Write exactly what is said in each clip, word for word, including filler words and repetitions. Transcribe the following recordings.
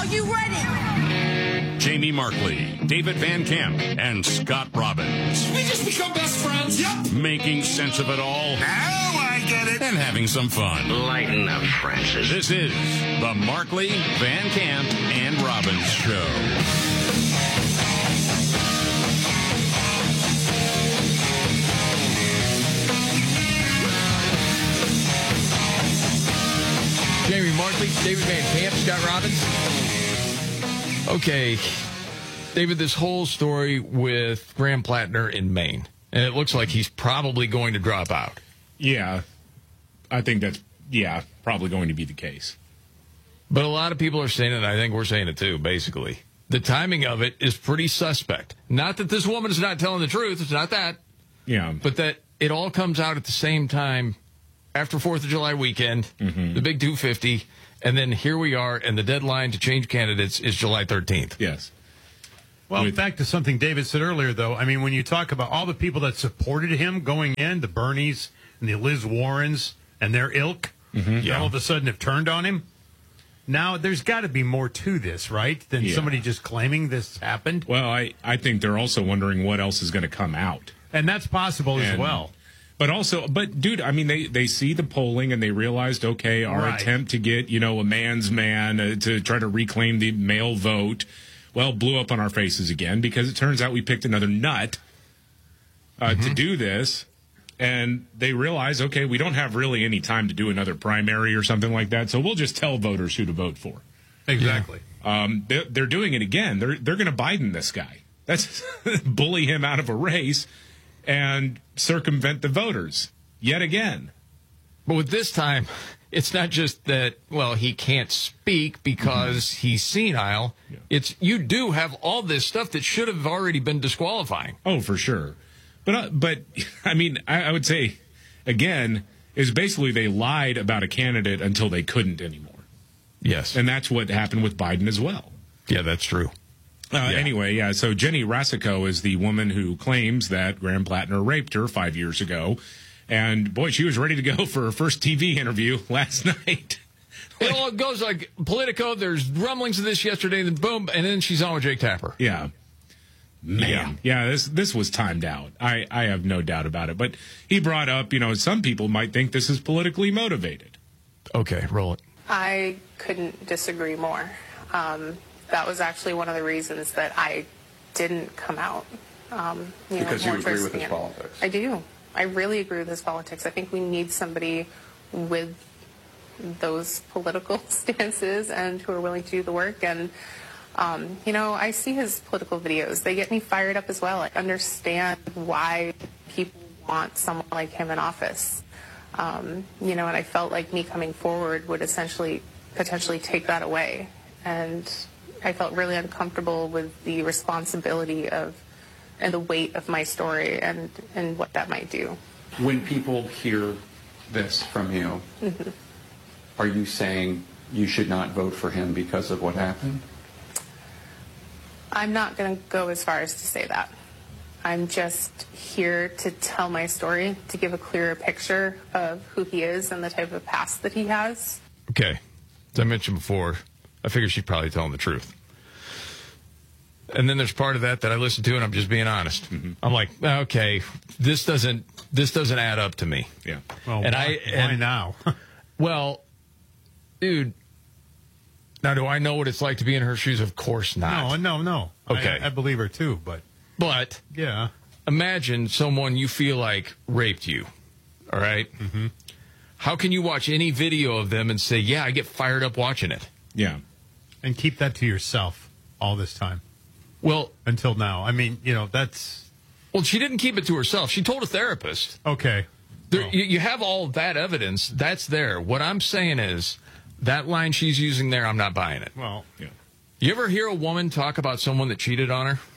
you ready? Jamie Markley, David Van Camp, and Scott Robbins. We just become best friends. Yep. Making sense of it all. Now I get it. And having some fun. Lighten up, Francis. This is the Markley, Van Camp, and Robbins Show. Jamie Markley, David Van Camp, Scott Robbins. Okay, David, this whole story with Graham Plattner in Maine, and it looks like he's probably going to drop out. Yeah, I think that's, yeah, probably going to be the case. But a lot of people are saying it, and I think we're saying it too, basically. The timing of it is pretty suspect. Not that this woman is not telling the truth, it's not that. Yeah. But that it all comes out at the same time after fourth of July weekend, mm-hmm. the big two fifty, and then here we are, and the deadline to change candidates is July thirteenth. Yes. Well, With, back to something David said earlier, though. I mean, when you talk about all the people that supported him going in, the Bernies and the Liz Warrens and their ilk, mm-hmm. yeah. all of a sudden have turned on him. Now, there's got to be more to this, right, than yeah. somebody just claiming this happened? Well, I, I think they're also wondering what else is going to come out. And that's possible and, as well. But also, but dude, I mean, they, they see the polling and they realized, okay, our right. attempt to get, you know, a man's man uh, to try to reclaim the male vote, well, blew up on our faces again because it turns out we picked another nut uh, mm-hmm. to do this. And they realize, okay, we don't have really any time to do another primary or something like that, so we'll just tell voters who to vote for. Exactly. Yeah. Um, they're, they're doing it again. They're they're going to Biden this guy. That's bully him out of a race and circumvent the voters yet again. But with this time, it's not just that, well, he can't speak because mm-hmm. he's senile. Yeah. It's you do have all this stuff that should have already been disqualifying. Oh, for sure. But, uh, but I mean, I, I would say, again, is basically they lied about a candidate until they couldn't anymore. Yes. And that's what happened with Biden as well. Yeah, that's true. Uh, yeah. Anyway, yeah, so Jenny Rasico is the woman who claims that Graham Plattner raped her five years ago. And, boy, she was ready to go for her first T V interview last night. It all goes like Politico. There's rumblings of this yesterday, then boom, and then she's on with Jake Tapper. Yeah. Man, yeah. yeah, this this was timed out. I, I have no doubt about it. But he brought up, you know, some people might think this is politically motivated. Okay, roll it. I couldn't disagree more. Um, that was actually one of the reasons that I didn't come out. Um, you because know, you agree with his end. politics. I do. I really agree with his politics. I think we need somebody with those political stances and who are willing to do the work. And Um, you know, I see his political videos. They get me fired up as well. I understand why people want someone like him in office. Um, you know, and I felt like me coming forward would essentially potentially take that away. And I felt really uncomfortable with the responsibility of and the weight of my story and, and what that might do. When people hear this from you, mm-hmm. are you saying you should not vote for him because of what happened? I'm not going to go as far as to say that. I'm just here to tell my story, to give a clearer picture of who he is and the type of past that he has. Okay. As I mentioned before, I figured she'd probably tell him the truth. And then there's part of that that I listened to, and I'm just being honest. Mm-hmm. I'm like, okay, this doesn't this doesn't add up to me. Yeah. Well, and why, I, and, why now? Well, dude, now do I know what it's like to be in her shoes? Of course not. No, no, no. Okay. I, I believe her too, but but yeah. Imagine someone you feel like raped you. All right? Mm-hmm. How can you watch any video of them and say, yeah, I get fired up watching it? Yeah. And keep that to yourself all this time. Well, until now. I mean, you know, that's... Well, she didn't keep it to herself. She told a therapist. Okay. There, oh. you, you have all that evidence. That's there. What I'm saying is that line she's using there, I'm not buying it. Well, yeah. You ever hear a woman talk about someone that cheated on her?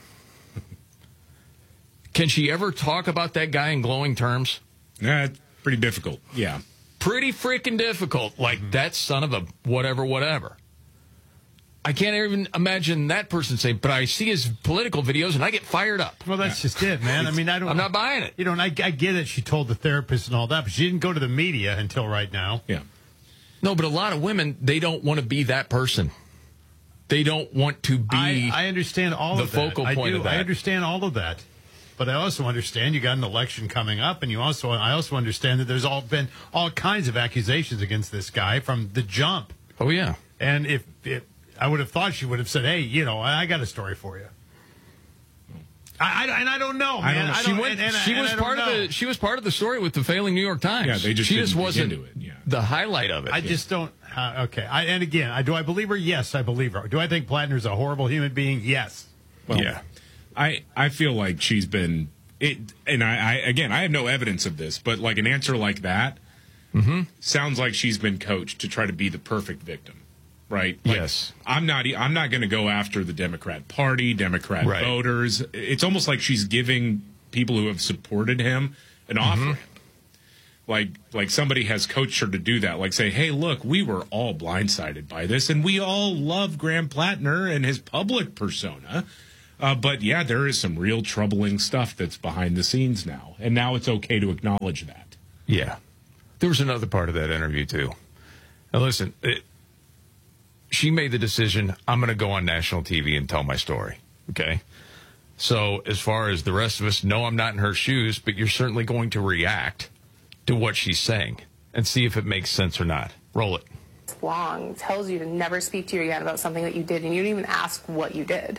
Can she ever talk about that guy in glowing terms? Yeah, it's pretty difficult. Yeah. Pretty freaking difficult. Like, mm-hmm. that son of a whatever, whatever. I can't even imagine that person saying, but I see his political videos and I get fired up. Well, that's yeah. just it, man. I mean, I don't. I'm not buying it. You know, and I, I get it. She told the therapist and all that, but she didn't go to the media until right now. Yeah. No, but a lot of women, they don't want to be that person. they don't want to be. I, I understand all the of that. focal I point do. of that. I understand all of that. But I also understand you got an election coming up, and you also I also understand that there's all been all kinds of accusations against this guy from the jump. Oh yeah. And if, if I would have thought she would have said, "Hey, you know, I got a story for you." I, I and I don't know, man. I don't know. I She don't- went. and- and- she and was I don't part of know. the. She was part of the story with the failing New York Times. Yeah, they just she just didn't dig wasn't into it, yeah. the highlight of it. I just don't. Uh, okay. I, and again, I, do I believe her? Yes, I believe her. Do I think Plattner's a horrible human being? Yes. Well, yeah. I I feel like she's been it, and I, I again I have no evidence of this, but like an answer like that Mm-hmm. sounds like she's been coached to try to be the perfect victim, right? Like, Yes. I'm not. e- I'm not going to go after the Democrat Party, Democrat Right. voters. It's almost like she's giving people who have supported him an Mm-hmm. off ramp. Like, like somebody has coached her to do that. Like, say, hey, look, we were all blindsided by this, and we all love Graham Plattner and his public persona. Uh, but yeah, there is some real troubling stuff that's behind the scenes now, and now it's okay to acknowledge that. Yeah. There was another part of that interview, too. Now, listen, it, she made the decision, I'm going to go on national T V and tell my story, okay? So as far as the rest of us, no, I'm not in her shoes, but you're certainly going to react to what she's saying and see if it makes sense or not. Roll it. Long tells you to never speak to you again about something that you did, and you didn't even ask what you did.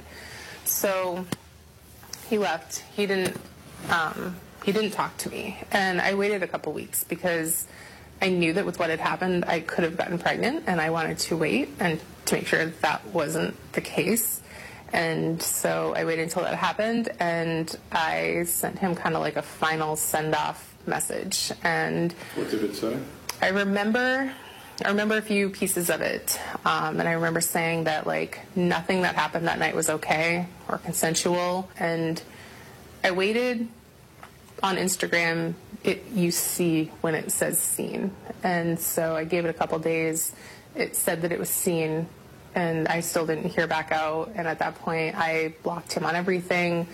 So he left. He didn't. Um, he didn't talk to me, and I waited a couple weeks because I knew that with what had happened, I could have gotten pregnant, and I wanted to wait and to make sure that, that wasn't the case. And so I waited until that happened, and I sent him kind of like a final send-off message. And What did it say? I remember, I remember a few pieces of it, um, and I remember saying that like nothing that happened that night was okay or consensual. And I waited on Instagram. It you see when it says seen, and so I gave it a couple days. It said that it was seen, and I still didn't hear back out. And at that point, I blocked him on everything.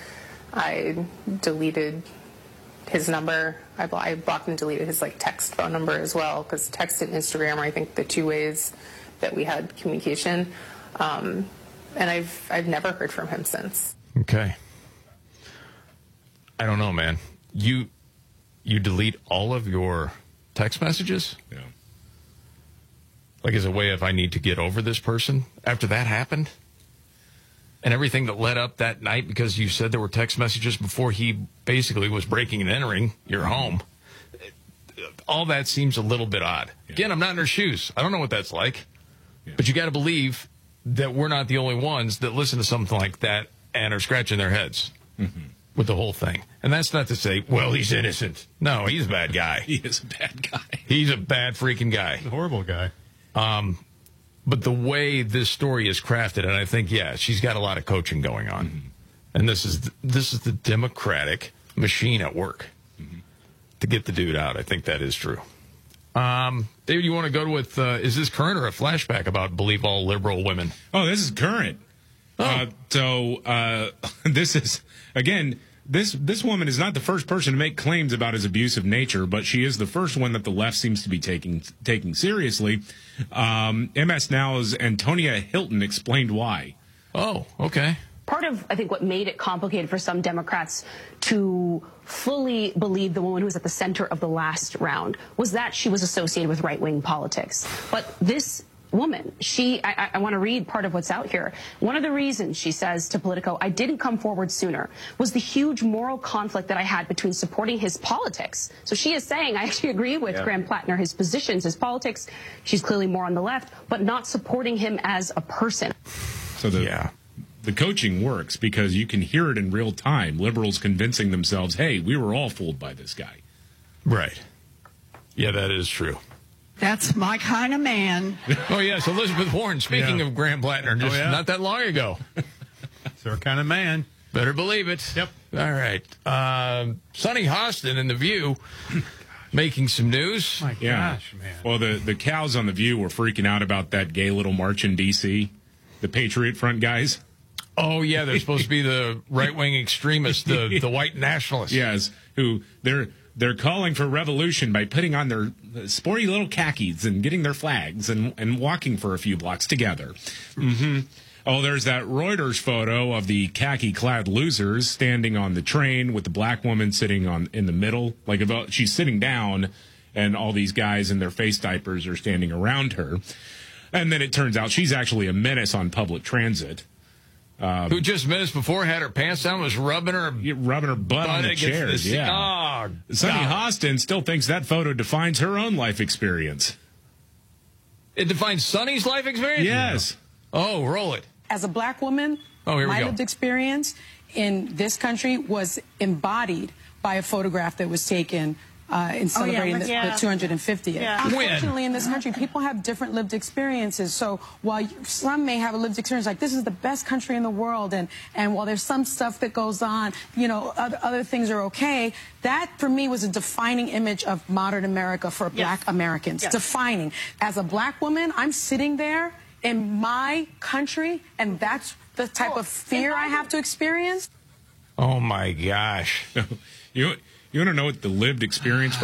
I deleted his number. I, blo- I blocked and deleted his like text phone number as well, because text and Instagram are I think the two ways that we had communication. Um, and I've I've never heard from him since. Okay. I don't know, man. You you delete all of your text messages? Yeah. Like as a way of I need to get over this person after that happened? And everything that led up that night, because you said there were text messages before he basically was breaking and entering your home. All that seems a little bit odd. Yeah. Again, I'm not in her shoes. I don't know what that's like. Yeah. But you got to believe that we're not the only ones that listen to something like that and are scratching their heads Mm-hmm. with the whole thing. And that's not to say, well, he's innocent. No, he's a bad guy. He is a bad guy. He's a bad freaking guy. Horrible guy. But the way this story is crafted, and I think, yeah, she's got a lot of coaching going on. Mm-hmm. And this is the, this is the Democratic machine at work Mm-hmm. to get the dude out. I think that is true. Um, David, you want to go with, uh, is this current or a flashback about believe all liberal women? Oh, this is current. Oh. Uh, so uh, this is again. This this woman is not the first person to make claims about his abusive nature, but she is the first one that the left seems to be taking taking seriously. Um, M S Now's Antonia Hilton explained why. Oh, okay. Part of, I think, what made it complicated for some Democrats to fully believe the woman who was at the center of the last round was that she was associated with right-wing politics. But this woman, she, I, I want to read part of what's out here. One of the reasons, she says to Politico, I didn't come forward sooner was the huge moral conflict that I had between supporting his politics. So she is saying, I actually agree with Yeah. Graham Plattner, his positions, his politics. She's clearly more on the left, but not supporting him as a person. So the Yeah. the coaching works because you can hear it in real time. Liberals convincing themselves, "Hey, we were all fooled by this guy." Right. Yeah, that is true. That's my kind of man. Oh, yes, Elizabeth Warren, speaking Yeah. of Graham Plattner, just Oh, yeah? not that long ago. It's our kind of man. Better believe it. Yep. All right. Um, Sonny Hostin in The View making some news. My Yeah. gosh, man. Well, the the cows on the View were freaking out about that gay little march in D C. The Patriot Front guys. Oh, yeah, they're supposed to be the right-wing extremists, the, the white nationalists. Yes, who they're they're calling for revolution by putting on their sporty little khakis and getting their flags and, and walking for a few blocks together. Mm-hmm. Oh, there's that Reuters photo of the khaki-clad losers standing on the train with the black woman sitting on in the middle. Like about, she's sitting down, and all these guys in their face diapers are standing around her. And then it turns out she's actually a menace on public transit. Um, Who just minutes before had her pants down, was rubbing her rubbing her butt, butt on the chairs. The, yeah. Oh, Sunny God. Hostin still thinks that photo defines her own life experience. It defines Sunny's life experience? Yes. Oh, roll it. As a black woman, oh, here we my go. lived experience in this country was embodied by a photograph that was taken Uh, in celebrating oh, yeah, the, yeah. the two hundred fiftieth. Yeah. Unfortunately, in this country, people have different lived experiences. So while you, some may have a lived experience like this is the best country in the world, and, and while there's some stuff that goes on, you know, other, other things are okay, that for me was a defining image of modern America for Yes. black Americans. Yes. Defining. As a black woman, I'm sitting there in my country, and that's the type Oh, of fear I have to experience. Oh, my gosh. you, you want to know what the lived experience for